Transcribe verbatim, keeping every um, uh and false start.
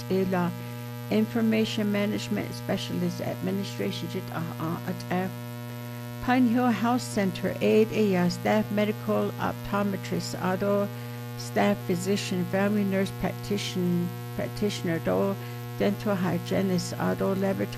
eller Information Management Specialist Administration jit at Pine Hill Health Center aid a staff medical optometrist ado staff physician family nurse practitioner practitioner do dental hygienist ado laboratory